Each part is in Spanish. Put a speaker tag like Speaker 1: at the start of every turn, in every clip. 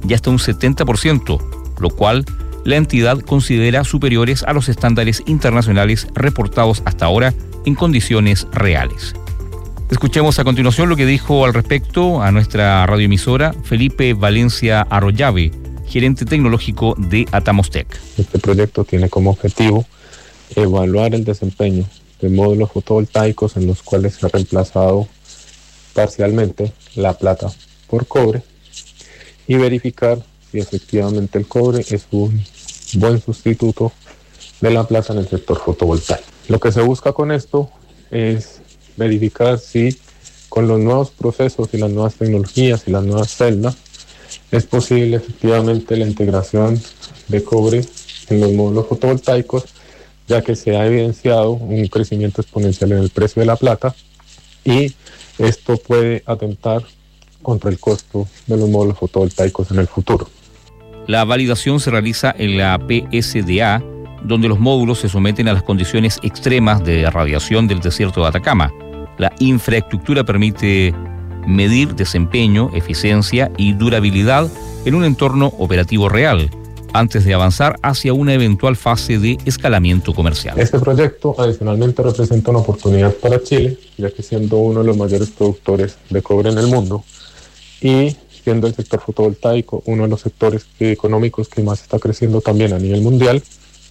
Speaker 1: y hasta un 70%, lo cual la entidad considera superiores a los estándares internacionales reportados hasta ahora en condiciones reales. Escuchemos a continuación lo que dijo al respecto a nuestra radioemisora Felipe Valencia Arroyave, gerente tecnológico de Atamostec.
Speaker 2: Este proyecto tiene como objetivo evaluar el desempeño de módulos fotovoltaicos en los cuales se ha reemplazado parcialmente la plata por cobre y verificar si efectivamente el cobre es un buen sustituto de la plata en el sector fotovoltaico. Lo que se busca con esto es verificar si con los nuevos procesos y las nuevas tecnologías y las nuevas celdas es posible efectivamente la integración de cobre en los módulos fotovoltaicos, ya que se ha evidenciado un crecimiento exponencial en el precio de la plata y esto puede atentar contra el costo de los módulos fotovoltaicos en el futuro.
Speaker 1: La validación se realiza en la PSDA, donde los módulos se someten a las condiciones extremas de radiación del desierto de Atacama. La infraestructura permite medir desempeño, eficiencia y durabilidad en un entorno operativo real, antes de avanzar hacia una eventual fase de escalamiento comercial.
Speaker 2: Este proyecto adicionalmente representa una oportunidad para Chile, ya que siendo uno de los mayores productores de cobre en el mundo y siendo el sector fotovoltaico uno de los sectores económicos que más está creciendo también a nivel mundial,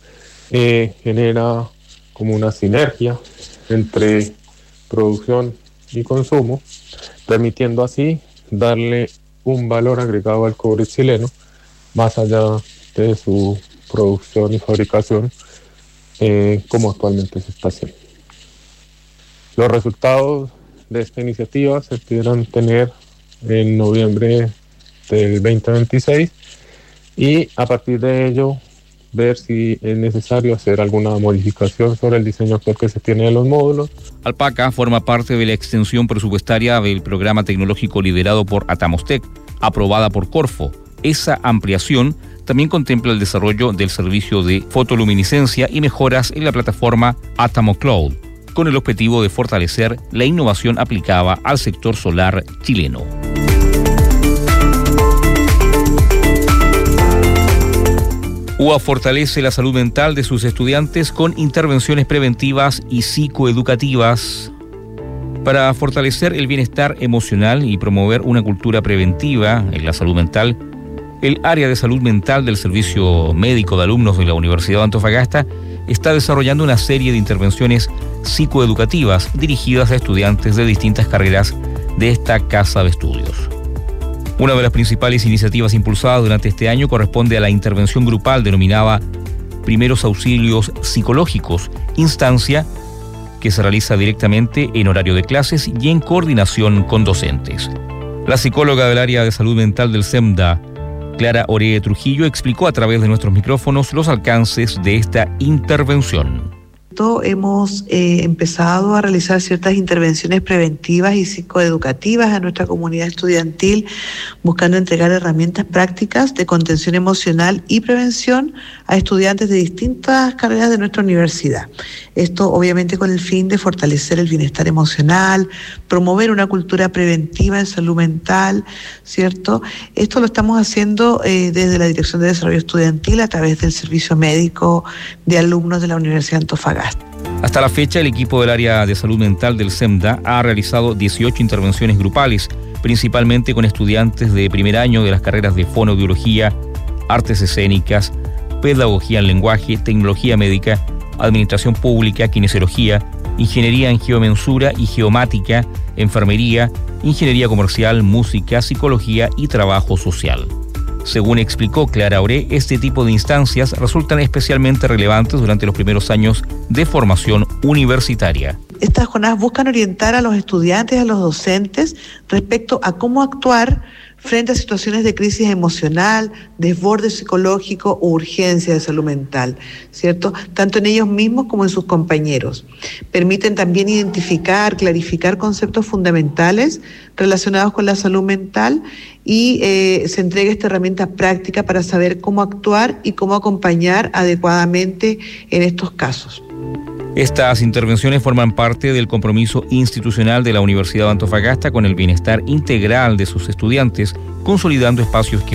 Speaker 2: genera como una sinergia entre producción y consumo, permitiendo así darle un valor agregado al cobre chileno más allá de su producción y fabricación, como actualmente se está haciendo. Los resultados de esta iniciativa se pudieron tener en noviembre del 2026 y a partir de ello ver si es necesario hacer alguna modificación sobre el diseño actual que se tiene de los módulos.
Speaker 1: Alpaca forma parte de la extensión presupuestaria del programa tecnológico liderado por Atamostec, aprobada por Corfo. Esa ampliación también contempla el desarrollo del servicio de fotoluminiscencia y mejoras en la plataforma Atamo Cloud, con el objetivo de fortalecer la innovación aplicada al sector solar chileno. UA fortalece la salud mental de sus estudiantes con intervenciones preventivas y psicoeducativas. Para fortalecer el bienestar emocional y promover una cultura preventiva en la salud mental, el área de salud mental del Servicio Médico de Alumnos de la Universidad de Antofagasta está desarrollando una serie de intervenciones psicoeducativas dirigidas a estudiantes de distintas carreras de esta casa de estudios. Una de las principales iniciativas impulsadas durante este año corresponde a la intervención grupal denominada Primeros Auxilios Psicológicos, instancia que se realiza directamente en horario de clases y en coordinación con docentes. La psicóloga del área de salud mental del SEMDA, Clara Oree Trujillo, explicó a través de nuestros micrófonos los alcances de esta intervención.
Speaker 3: Hemos empezado a realizar ciertas intervenciones preventivas y psicoeducativas a nuestra comunidad estudiantil, buscando entregar herramientas prácticas de contención emocional y prevención a estudiantes de distintas carreras de nuestra universidad. Esto obviamente con el fin de fortalecer el bienestar emocional, promover una cultura preventiva en salud mental, ¿cierto? Esto lo estamos haciendo desde la Dirección de Desarrollo Estudiantil a través del Servicio Médico de Alumnos de la Universidad de Antofagasta.
Speaker 1: Hasta la fecha, el equipo del área de salud mental del SEMDA ha realizado 18 intervenciones grupales, principalmente con estudiantes de primer año de las carreras de fonoaudiología, artes escénicas, pedagogía en lenguaje, tecnología médica, administración pública, kinesiología, ingeniería en geomensura y geomática, enfermería, ingeniería comercial, música, psicología y trabajo social. Según explicó Clara Oree, este tipo de instancias resultan especialmente relevantes durante los primeros años de formación universitaria.
Speaker 3: Estas jornadas buscan orientar a los estudiantes, a los docentes, respecto a cómo actuar frente a situaciones de crisis emocional, desborde psicológico o urgencia de salud mental, ¿cierto? Tanto en ellos mismos como en sus compañeros. Permiten también identificar, clarificar conceptos fundamentales relacionados con la salud mental y se entrega esta herramienta práctica para saber cómo actuar y cómo acompañar adecuadamente en estos casos.
Speaker 1: Estas intervenciones forman parte del compromiso institucional de la Universidad de Antofagasta con el bienestar integral de sus estudiantes, consolidando espacios que